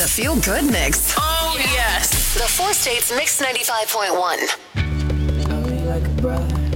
The Feel Good Mix. Oh, yes. The Four States Mix 95.1. I'll be like a bride.